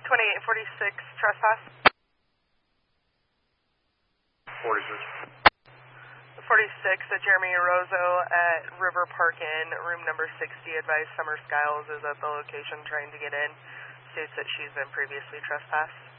2846 trespass. 46. 46, Jeremy Orozco at River Park Inn, room number 60, advised Summer Skiles is at the location trying to get in. States that she's been previously trespassed.